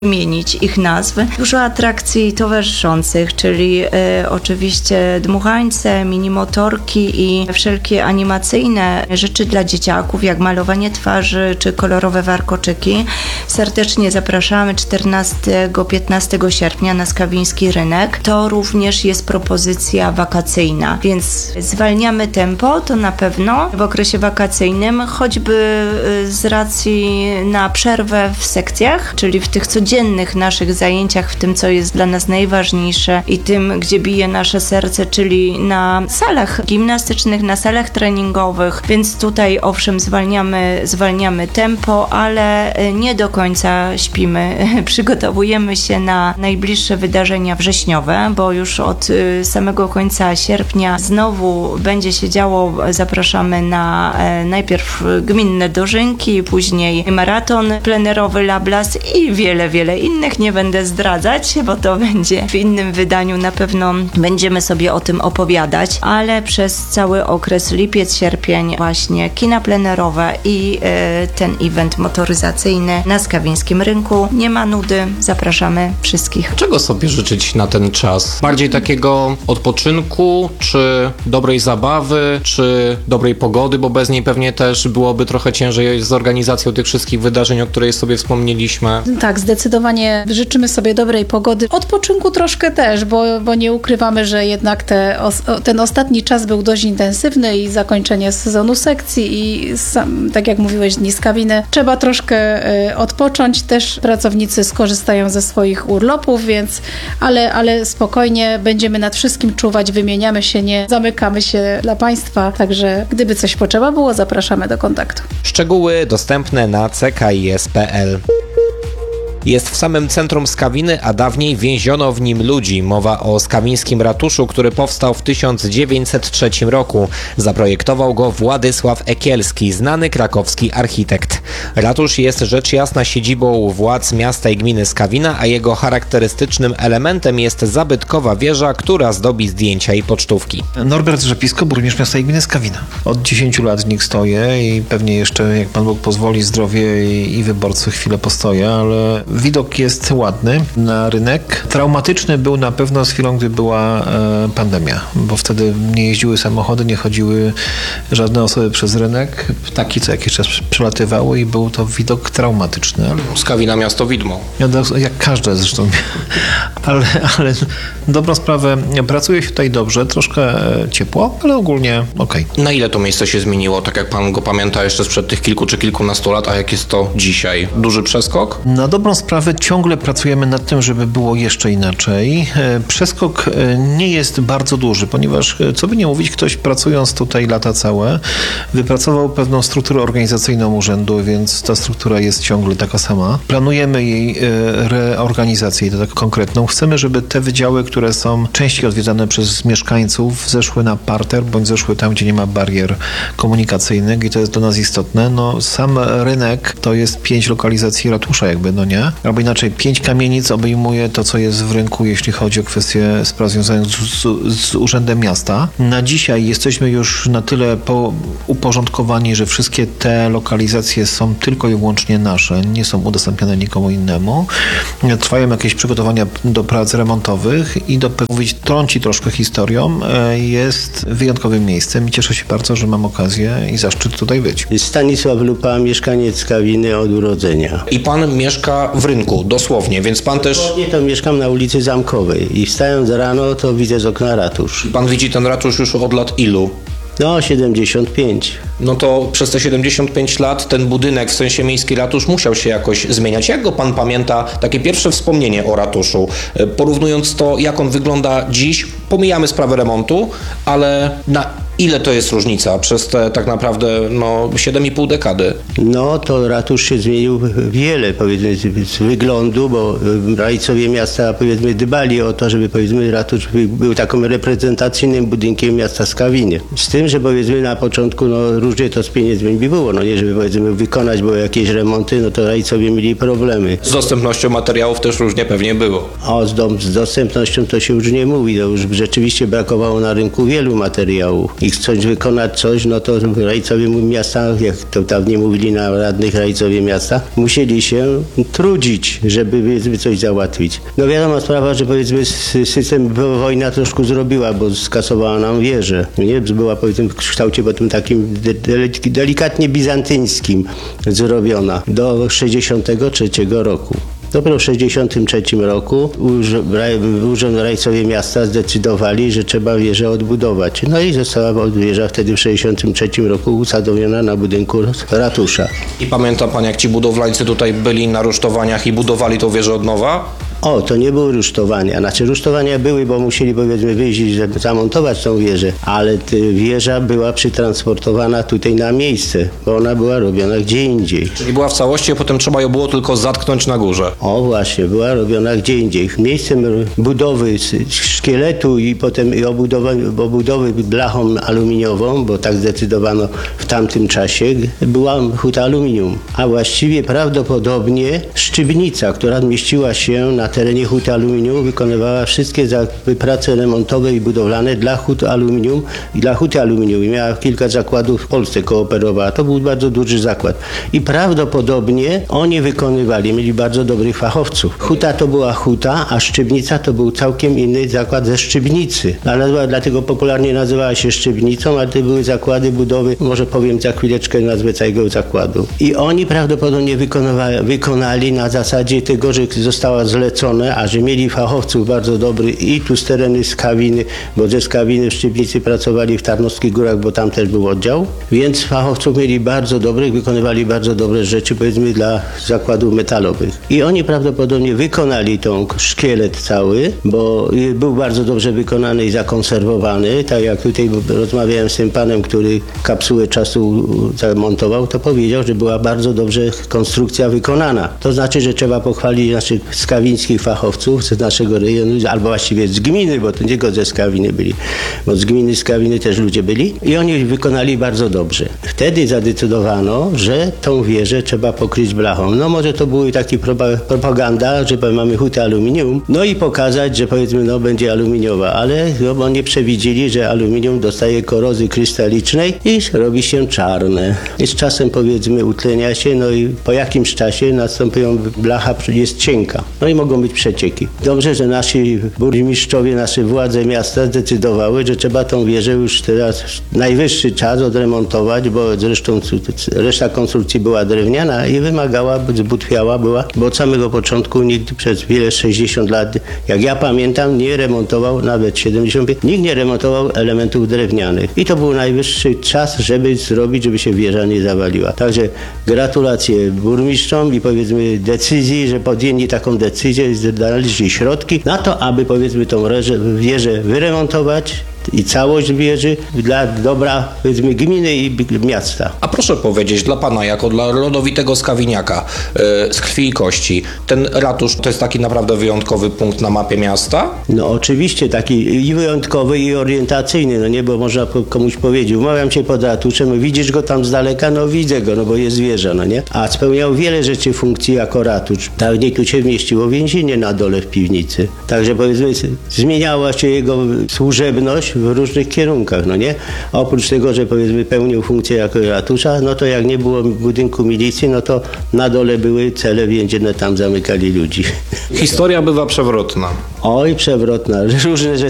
wymienić ich nazwy. Dużo atrakcji towarzyszących, czyli oczywiście dmuchańce, minimotorki i wszelkie animacyjne rzeczy dla dzieciaków, jak malowanie twarzy czy kolorowe warkoczyki. Serdecznie zapraszamy 14-15 sierpnia na Skawiński Rynek. To również jest propozycja wakacyjna, więc zwalniamy tempo, to na pewno w okresie wakacyjnym, choćby z racji na przerwę w sekcjach, czyli w tych codziennych naszych zajęciach, w tym, co jest dla nas najważniejsze i tym, gdzie bije nasze serce, czyli na salach gimnastycznych, na salach treningowych, więc tutaj owszem zwalniamy tempo, ale nie do końca śpimy. Przygotowujemy się na najbliższe wydarzenia wrześniowe, bo już od samego końca sierpnia znowu będzie się działo. Zapraszamy na najpierw gminne dożynki, później maraton plenerowy Lablas i wiele innych. Nie będę zdradzać, bo to będzie w innym wydaniu. Na pewno będziemy sobie o tym opowiadać, ale przez cały okres lipiec, sierpień właśnie kina plenerowe i ten event motoryzacyjny na Skawińskim Rynku. Nie ma nudy, zapraszamy wszystkich. Czego sobie życzyć na ten czas? Bardziej takiego odpoczynku, czy dobrej zabawy, czy dobrej pogody, bo bez niej pewnie też byłoby trochę ciężej z organizacją tych wszystkich wydarzeń, o których sobie wspomnieliśmy. Tak, zdecydowanie życzymy sobie dobrej pogody. Odpoczynku troszkę też, bo nie ukrywamy, że jednak ten ostatni czas był dość intensywny i zakończenie sezonu sekcji i tak jak mówiłeś, dni Skawiny. Trzeba troszkę odpocząć. Też pracownicy skorzystają ze swoich urlopów, więc ale spokojnie będziemy nad wszystkim czuwać, wymieniamy się, nie zamykamy się dla Państwa, także gdyby coś potrzeba było, zapraszamy do kontaktu. Szczegóły dostępne na ckis.pl. Jest w samym centrum Skawiny, a dawniej więziono w nim ludzi. Mowa o skawińskim ratuszu, który powstał w 1903 roku. Zaprojektował go Władysław Ekielski, znany krakowski architekt. Ratusz jest rzecz jasna siedzibą władz miasta i gminy Skawina, a jego charakterystycznym elementem jest zabytkowa wieża, która zdobi zdjęcia i pocztówki. Norbert Rzepisko, burmistrz miasta i gminy Skawina. Od 10 lat w nich stoję i pewnie jeszcze, jak Pan Bóg pozwoli, zdrowie i wyborcy chwilę postoję, ale widok jest ładny na rynek. Traumatyczny był na pewno z chwilą, gdy była pandemia, bo wtedy nie jeździły samochody, nie chodziły żadne osoby przez rynek. Ptaki co jakiś czas przelatywały i był to widok traumatyczny. Skawina miasto widmo. Jak każde zresztą. Ale dobrą sprawę, pracuje się tutaj dobrze, troszkę ciepło, ale ogólnie okej. Na ile to miejsce się zmieniło, tak jak Pan go pamięta jeszcze sprzed tych kilku czy kilkunastu lat, a jak jest to dzisiaj? Duży przeskok? Na dobrą sprawę ciągle pracujemy nad tym, żeby było jeszcze inaczej. Przeskok nie jest bardzo duży, ponieważ, co by nie mówić, ktoś pracując tutaj lata całe, wypracował pewną strukturę organizacyjną urzędu, więc ta struktura jest ciągle taka sama. Planujemy jej reorganizację, to tak konkretną. Chcemy, żeby te wydziały, które są częściej odwiedzane przez mieszkańców, zeszły na parter, bądź zeszły tam, gdzie nie ma barier komunikacyjnych i to jest dla nas istotne. No, sam rynek to jest 5 lokalizacji ratusza jakby, no nie? Albo inaczej, 5 kamienic obejmuje to, co jest w rynku, jeśli chodzi o kwestie spraw związanych z Urzędem Miasta. Na dzisiaj jesteśmy już na tyle uporządkowani, że wszystkie te lokalizacje są tylko i wyłącznie nasze, nie są udostępniane nikomu innemu. Trwają jakieś przygotowania do prac remontowych i trąci troszkę historią, jest wyjątkowym miejscem i cieszę się bardzo, że mam okazję i zaszczyt tutaj być. Stanisław Lupa, mieszkaniec Skawiny od urodzenia. I Pan mieszka w rynku, dosłownie, więc Pan też... Dosłownie to mieszkam na ulicy Zamkowej i wstając rano, to widzę z okna ratusz. Pan widzi ten ratusz już od lat ilu? No, 75. No to przez te 75 lat ten budynek, w sensie miejski ratusz, musiał się jakoś zmieniać. Jak go Pan pamięta, takie pierwsze wspomnienie o ratuszu? Porównując to, jak on wygląda dziś, pomijamy sprawę remontu, ale na ile to jest różnica przez te tak naprawdę 7,5 dekady? No to ratusz się zmienił wiele, powiedzmy, z wyglądu, bo rajcowie miasta, powiedzmy, dbali o to, żeby, powiedzmy, ratusz był takim reprezentacyjnym budynkiem miasta Skawiny. Z tym, że, powiedzmy, na początku różnie to z pieniędzmi było, nie, żeby, powiedzmy, wykonać było jakieś remonty, to rajcowie mieli problemy. Z dostępnością materiałów też różnie pewnie było. Z dostępnością to się już nie mówi, to już rzeczywiście brakowało na rynku wielu materiałów i jeśli chcą wykonać coś, no to rajcowie miasta, jak to dawniej mówili na radnych rajcowie miasta, musieli się trudzić, żeby powiedzmy coś załatwić. No wiadomo sprawa, że powiedzmy system wojna troszkę zrobiła, bo skasowała nam wieżę. Nie? Była powiedzmy w kształcie potem takim delikatnie bizantyńskim zrobiona do 63 roku. Dopiero w 1963 roku Urząd Rajcowie Miasta zdecydowali, że trzeba wieżę odbudować. No i została wieża wtedy w 1963 roku usadowiona na budynku ratusza. I pamięta pan, jak ci budowlańcy tutaj byli na rusztowaniach i budowali tą wieżę od nowa? O, to nie były rusztowania. Znaczy rusztowania były, bo musieli powiedzmy wyjść, żeby zamontować tą wieżę, ale wieża była przytransportowana tutaj na miejsce, bo ona była robiona gdzie indziej. Czyli była w całości, a potem trzeba ją było tylko zatknąć na górze. O właśnie, była robiona gdzie indziej. Miejscem budowy szkieletu i potem obudowy blachą aluminiową, bo tak zdecydowano w tamtym czasie, była huta aluminium. A właściwie prawdopodobnie szczypnica, która mieściła się na terenie huty aluminium, wykonywała wszystkie prace remontowe i budowlane dla huty aluminium i miała kilka zakładów w Polsce, kooperowała. To był bardzo duży zakład. I prawdopodobnie oni mieli bardzo dobrych fachowców. Huta to była huta, a szczypnica to był całkiem inny zakład ze Szczypnicy. Dlatego popularnie nazywała się Szczypnicą, ale to były zakłady budowy, może powiem za chwileczkę nazwę całego zakładu. I oni prawdopodobnie wykonali na zasadzie tego, że została zlecona, a że mieli fachowców bardzo dobrych i tu z tereny Skawiny, bo ze Skawiny w Szczypnicy pracowali w Tarnowskich Górach, bo tam też był oddział, więc fachowców mieli bardzo dobrych, wykonywali bardzo dobre rzeczy, powiedzmy dla zakładów metalowych. I oni prawdopodobnie wykonali tą szkielet cały, bo był bardzo dobrze wykonany i zakonserwowany. Tak jak tutaj rozmawiałem z tym panem, który kapsułę czasu zamontował, to powiedział, że była bardzo dobrze konstrukcja wykonana. To znaczy, że trzeba pochwalić naszych skawińskich fachowców z naszego rejonu, albo właściwie z gminy, bo to nie tylko ze Skawiny byli, bo z gminy Skawiny też ludzie byli i oni wykonali bardzo dobrze. Wtedy zadecydowano, że tą wieżę trzeba pokryć blachą. No może to były takie propaganda, że mamy hutę aluminium, no i pokazać, że powiedzmy będzie aluminiowa, ale bo nie przewidzieli, że aluminium dostaje korozy krystalicznej i robi się czarne. I z czasem powiedzmy utlenia się, no i po jakimś czasie blacha jest cienka. No i mogą być przecieki. Dobrze, że nasi burmistrzowie, nasze władze miasta zdecydowały, że trzeba tą wieżę już teraz najwyższy czas odremontować, bo zresztą reszta konstrukcji była drewniana i wymagała, zbutwiała była, bo od samego początku nikt przez 60 lat, jak ja pamiętam, nie remontował, nawet 75, nikt nie remontował elementów drewnianych. I to był najwyższy czas, żeby zrobić, żeby się wieża nie zawaliła. Także gratulacje burmistrzom i powiedzmy decyzji, że podjęli taką decyzję, znaleźli środki na to, aby powiedzmy tą wieżę wyremontować i całość wieży dla dobra powiedzmy gminy i miasta. A proszę powiedzieć, dla pana, jako dla rodowitego skawiniaka z krwi i kości, ten ratusz to jest taki naprawdę wyjątkowy punkt na mapie miasta? No oczywiście, taki i wyjątkowy, i orientacyjny, no nie, bo można komuś powiedzieć, umawiam się pod ratuszem, widzisz go tam z daleka, no widzę go, no bo jest wieża, no nie? A spełniał wiele rzeczy funkcji jako ratusz. Dawniej tu się mieściło więzienie na dole w piwnicy. Także powiedzmy, zmieniała się jego służebność w różnych kierunkach, no nie? A oprócz tego, że powiedzmy pełnił funkcję jako ratusza, no to jak nie było budynku milicji, no to na dole były cele więzienne, tam zamykali ludzi. Historia bywa przewrotna. Oj, przewrotna. Różne